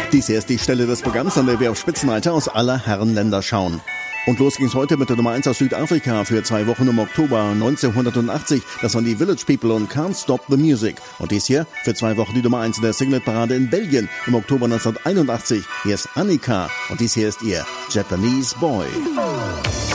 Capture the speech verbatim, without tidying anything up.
Dies hier ist die Stelle des Programms, an der wir auf Spitzenreiter aus aller Herrenländer schauen. Und los ging's heute mit der Nummer eins aus Südafrika für zwei Wochen im Oktober neunzehnhundertachtzig. Das waren die Village People und Can't Stop the Music. Und dies hier für zwei Wochen die Nummer eins in der Singlet-Parade in Belgien im Oktober neunzehnhunderteinundachtzig. Hier ist Annika und dies hier ist ihr Japanese Boy.